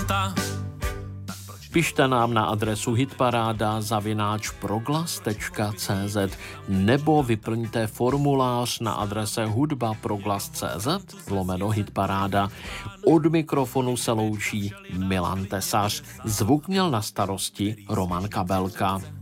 parta. Pište nám na adresu hitparáda@proglas.cz nebo vyplňte formulář na adrese hudbaproglas.cz/hitparáda. Od mikrofonu se loučí Milan Tesař. Zvuk měl na starosti Roman Kabelka.